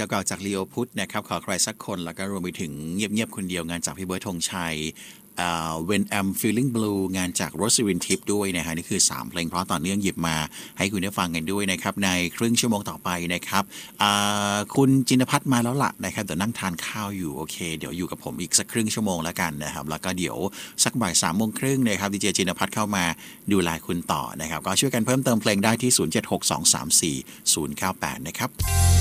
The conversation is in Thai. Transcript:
เก่าๆจากลีโอพุทธนะครับขอใครสักคนแล้วก็รวมไปถึงเงียบๆคนเดียวงานจากพี่เบิร์ดธงชัยWhen I'm Feeling Blue งานจากโรสลินทิพย์ด้วยนะฮะนี่คือ3เพลงเพราะต่อเนื่องหยิบมาให้คุณได้ฟังกันด้วยนะครับในครึ่งชั่วโมงต่อไปนะครับคุณจินพัฒน์มาแล้วล่ะนะครับเดี๋ยวนั่งทานข้าวอยู่โอเคเดี๋ยวอยู่กับผมอีกสักครึ่งชั่วโมงแล้วกันนะครับแล้วก็เดี๋ยวสักบ่าย3:30นะครับดีเจจินพัฒน์เข้ามาดูแลคุณต่อนะครับก็ช่วยกันเพิ่มเติมเพลงได้ที่0762340098นะครับ